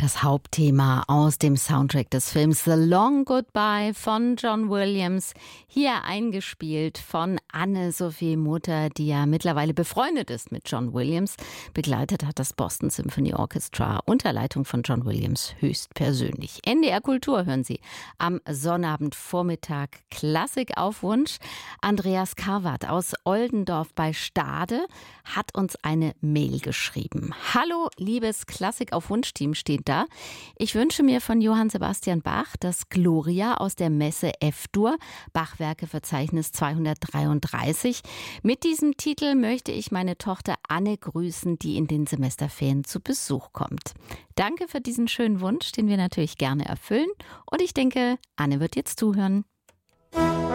Das Hauptthema aus dem Soundtrack des Films The Long Goodbye von John Williams, hier eingespielt von Anne-Sophie Mutter, die ja mittlerweile befreundet ist mit John Williams. Begleitet hat das Boston Symphony Orchestra unter Leitung von John Williams höchstpersönlich. NDR Kultur hören Sie am Sonnabendvormittag Klassik auf Wunsch. Andreas Karwart aus Oldendorf bei Stade hat uns eine Mail geschrieben. Hallo, liebes Klassik auf Wunsch-Team, steht da. Ich wünsche mir von Johann Sebastian Bach das Gloria aus der Messe F-Dur, Bachwerkeverzeichnis 233. Mit diesem Titel möchte ich meine Tochter Anne grüßen, die in den Semesterferien zu Besuch kommt. Danke für diesen schönen Wunsch, den wir natürlich gerne erfüllen. Und ich denke, Anne wird jetzt zuhören.